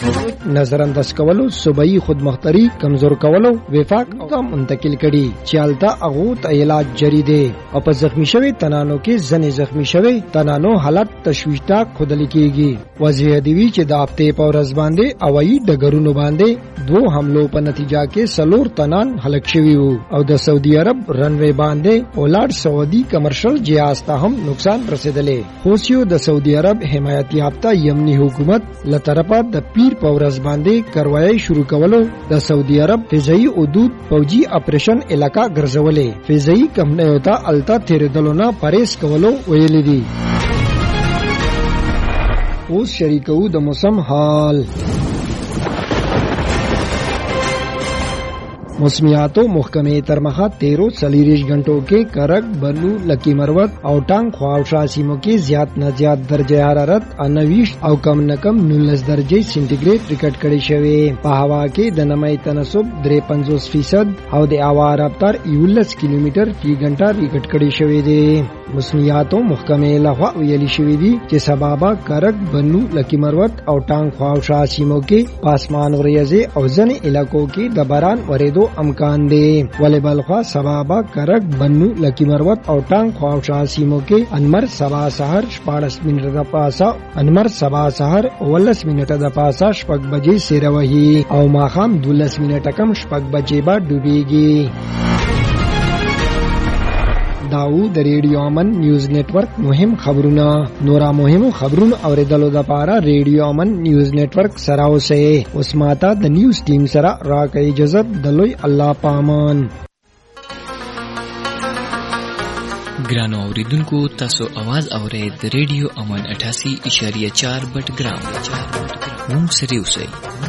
نظر انداز کولو، صوبایي خودمختاري کمزور کولو وفاق ته منتقل کړي چې الته هغه ته علاج جری دی او په زخمی شوی تنانو کې ځنې زخمی شوی تنانو حالت تشویشناک خودل کېږي. وضعیت دی چې د هفته په ورځ باندې هوایي ډګرونو باندې دوه حملو په نتیجه کې 4 تنان هلاک شوي وو او د سعودي عرب رنوي باندې اولاد سعودي کمرشل جهاز ته هم نقصان رسیدلی. خوشیو د سعودي عرب حمایت یافته یمنی حکومت لطرفه د پیر په ورځ باندې کاروایی شروع کولو د سعودي عرب فضائی حدود فوجي اپریشن علاقہ ګرځولې. فضائی کمپنیو ته التا تیرېدلو نه پرهیز کولو ویلي دي. اوس شریکو د موسم حال. موسمیاتو محکمه ترمخه 13 घंटों के करक बन्नू लकी मरवत और टांग ख्वाबशा सीमों के ज्यादा न ज्यादा दर्जे हरारत 29 और कम न कम 19 दर्जे सेंटीग्रेड रिकॉर्ड करे शवे. हवा के दनमय तनसुब 53% और दे हवा रफ्तार 11 किलोमीटर फी घंटा रिकॉर्ड करे शवे दे. موسمیاتو محکمه لخوا ویلی شوی دی چې سبابا کرک بنو لکی مروت او ټانګ خواوشا سیمو کې پاسمان وریځې او ځنې علاقو کې د باران ورېدو امکان دی. ولې بلخوا سبابا کرک بنو لکی مروت او ټانګ خواوشا سیمو کې انمر سبا سحر 14 منټه د پاسه انمر سبا سحر 19 منټه د پاسه 6 بجې سره وهي او ماخام 12 منټه کم 6 بجې با ډوبېږي. داو د ریډیو امن نیوز نتورک مهم خبرونه نورا مهم خبرونه اوریدلو د پاره ریډیو امن نیوز نتورک سره اوسئ. اوس ماته د نیوز ټیم سره راکې اجازه د لوی الله پامان. ګرانو اوریدونکو تاسو आवाज اورئ د ریډیو امن 88.4 بټ ګرام. مونږ سره اوسئ.